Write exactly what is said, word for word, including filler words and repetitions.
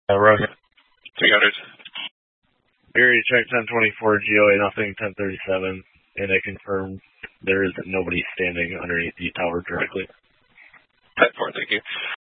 Uh, Rohit. three hundred. Area check ten twenty-four, G O A nothing, ten thirty-seven, and I confirm there is nobody standing underneath the tower directly. ten four, thank you.